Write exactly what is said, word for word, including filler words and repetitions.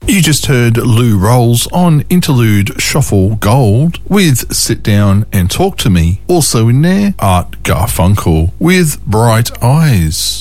You just heard Lou Rolls on Interlude Shuffle Gold with Sit Down and Talk to Me. Also in there, Art Garfunkel with Bright Eyes.